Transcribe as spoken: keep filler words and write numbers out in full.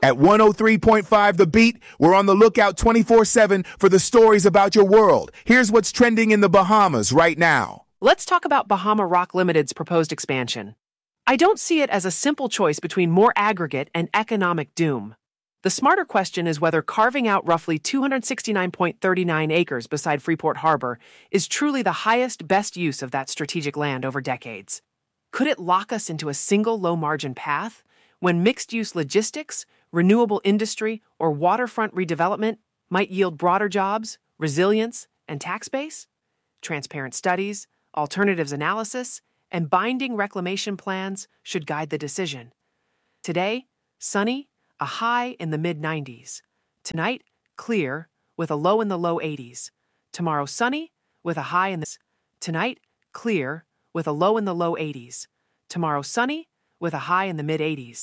At one oh three point five The Beat, we're on the lookout twenty-four seven for the stories about your world. Here's what's trending in the Bahamas right now. Let's talk about Bahama Rock Limited's proposed expansion. I don't see it as a simple choice between more aggregate and economic doom. The smarter question is whether carving out roughly two hundred sixty-nine point three nine acres beside Freeport Harbor is truly the highest, best use of that strategic land over decades. Could it lock us into a single low-margin path when mixed-use logistics, renewable industry, or waterfront redevelopment might yield broader jobs, resilience, and tax base? Transparent studies, alternatives analysis, and binding reclamation plans should guide the decision. Today, sunny, a high in the mid nineties. Tonight, clear, with a low in the low eighties. Tomorrow, sunny, with a high in the... Tonight, clear, with a low in the low eighties. Tomorrow, sunny, with a high in the mid eighties.